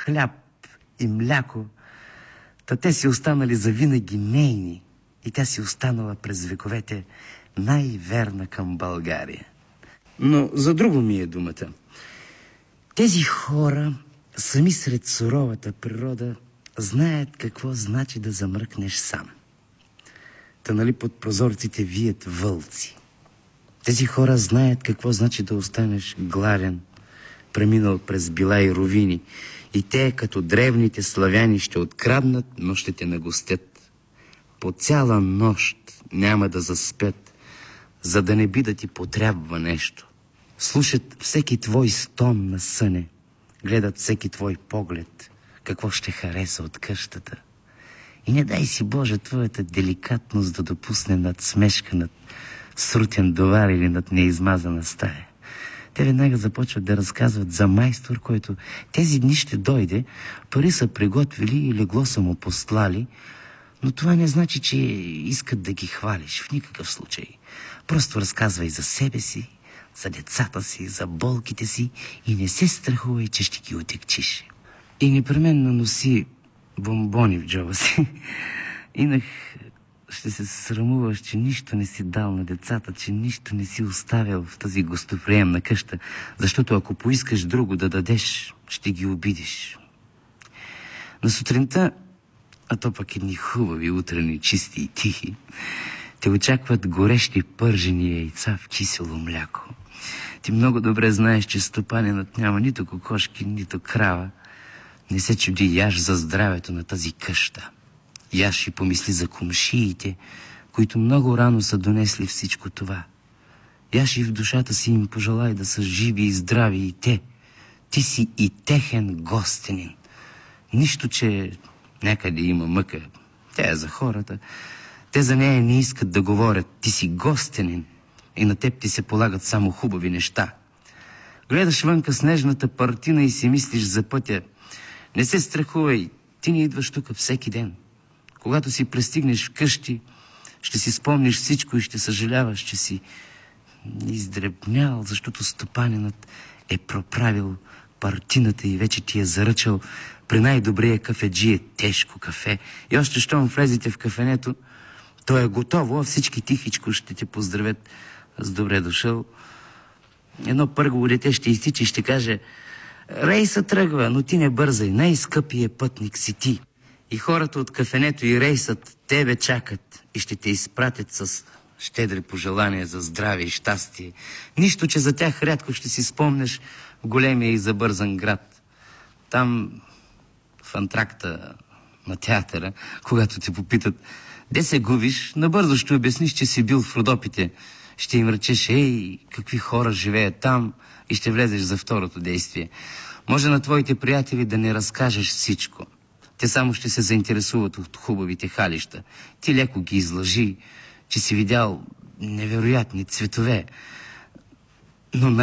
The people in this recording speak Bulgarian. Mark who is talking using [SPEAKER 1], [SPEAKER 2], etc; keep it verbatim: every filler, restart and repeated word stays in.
[SPEAKER 1] хляб и мляко, та те си останали завинаги нейни и тя си останала през вековете най-верна към България. Но за друго ми е думата. Тези хора, сами сред суровата природа, знаят какво значи да замръкнеш сам. Та нали под прозорците вият вълци. Тези хора знаят какво значи да останеш гладен, преминал през била и ровини. И те, като древните славяни, ще откраднат, но ще те нагостят. По цяла нощ няма да заспят, за да не би да ти потрябва нещо. Слушат всеки твой стон на съне, гледат всеки твой поглед, какво ще хареса от къщата. И не дай си, Боже, твоята деликатност да допусне надсмешка над срутен довар или над неизмазана стая. Те веднага започват да разказват за майстор, който тези дни ще дойде, пари са приготвили и легло са му послали, но това не значи, че искат да ги хвалиш в никакъв случай. Просто разказвай за себе си, за децата си, за болките си и не се страхувай, че ще ги отекчиш. И непременно носи бомбони в джоба си. Инак ще се срамуваш, че нищо не си дал на децата, че нищо не си оставил в тази гостоприемна къща, защото ако поискаш друго да дадеш, ще ги обидиш. На сутринта, а то пък едни хубави утрени, чисти и тихи, те очакват горещи пържени яйца в кисело мляко. Ти много добре знаеш, че стопанинът няма нито кокошки, нито крава. Не се чуди, яш за здравето на тази къща. Яш и помисли за комшиите, които много рано са донесли всичко това. Яш и в душата си им пожелай да са живи и здрави и те. Ти си и техен гостенин. Нищо, че някъде има мъка. Тя е за хората. Те за нея не искат да говорят. Ти си гостенин и на теб ти се полагат само хубави неща. Гледаш вънка снежната партина и си мислиш за пътя. Не се страхувай, ти не идваш тук всеки ден. Когато си пристигнеш вкъщи, ще си спомниш всичко и ще съжаляваш, че си издребнял, защото стопанинът е проправил партината и вече ти е заръчал при най-добрия кафеджие тежко кафе. И още щом влезете в кафенето, то е готово, а всички тихичко ще те поздравят с добре дошъл. Едно пъргово дете ще изтича и ще каже: рейса тръгва, но ти не бързай, най-скъпият пътник си ти. И хората от кафенето и рейсът тебе чакат и ще те изпратят с щедри пожелания за здраве и щастие. Нищо, че за тях рядко ще си спомнеш в големия и забързан град. Там, в антракта на театъра, когато те попитат де се губиш, набързо ще обясниш, че си бил в Родопите. Ще им речеш: ей, какви хора живеят там, и ще влезеш за второто действие. Може на твоите приятели да не разкажеш всичко. Те само ще се заинтересуват от хубавите халища. Ти леко ги излъжи, че си видял невероятни цветове. Но